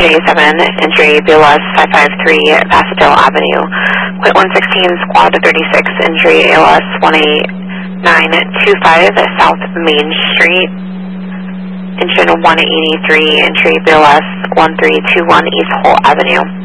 287, entry BLS 553 Pasadena Avenue. Quit 116, squad 36, entry ALS 18925 South Main Street. Engine 183, entry BLS 1321 East Holt Avenue.